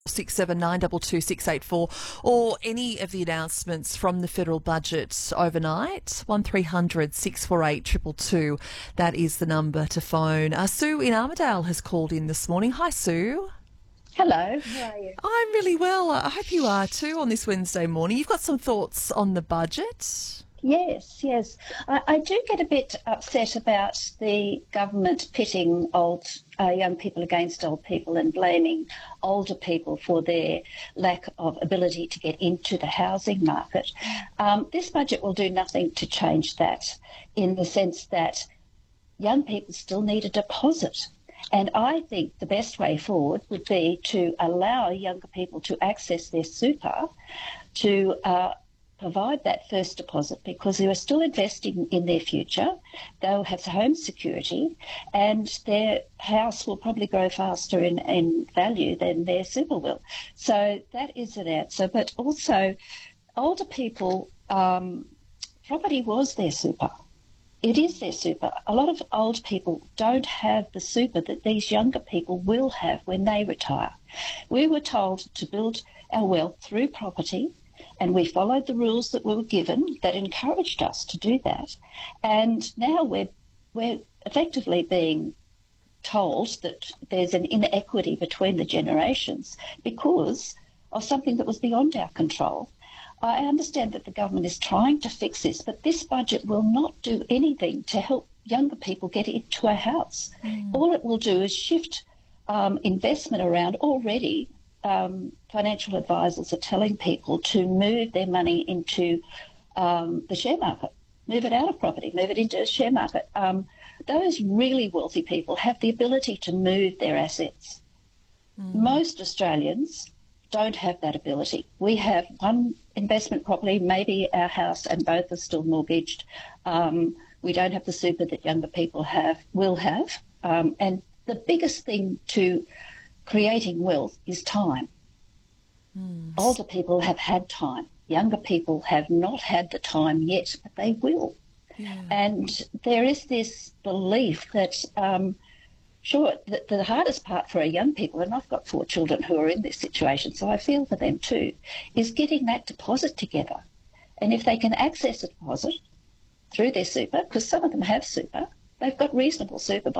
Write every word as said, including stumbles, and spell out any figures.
six seven nine two two six eight four, or any of the announcements from the federal budget overnight. one three hundred six four eight two two two. That is the number to phone. Uh, Sue in Armidale has called in this morning. Hi, Sue. Hello, how are you? I'm really well. I hope you are too on this Wednesday morning. You've got some thoughts on the budget? Yes, yes. I, I do get a bit upset about the government pitting old uh, young people against old people and blaming older people for their lack of ability to get into the housing market. Um, this budget will do nothing to change that, in the sense that young people still need a deposit. And I think the best way forward would be to allow younger people to access their super, to uh, provide that first deposit, because they are still investing in their future. They'll have home security, and their house will probably grow faster in, in value than their super will. So that is an answer. But also, older people, um, property was their super. It is their super. A lot of old people don't have the super that these younger people will have when they retire. We were told to build our wealth through property, and we followed the rules that we were given that encouraged us to do that. And now we're, we're effectively being told that there's an inequity between the generations because of something that was beyond our control. I understand that the government is trying to fix this, but this budget will not do anything to help younger people get into a house. Mm. All it will do is shift um, investment around. Already, um, financial advisors are telling people to move their money into um, the share market, move it out of property, move it into the share market. Um, those really wealthy people have the ability to move their assets. Mm. Most Australians don't have that ability. We have one investment property, maybe our house, and both are still mortgaged. Um, we don't have the super that younger people have, will have. Um, and the biggest thing to creating wealth is time. Mm. Older people have had time. Younger people have not had the time yet, but they will. Yeah. And there is this belief that um, Sure, the, the hardest part for our young people, and I've got four children who are in this situation, so I feel for them too, is getting that deposit together. And if they can access a deposit through their super, because some of them have super, they've got reasonable super by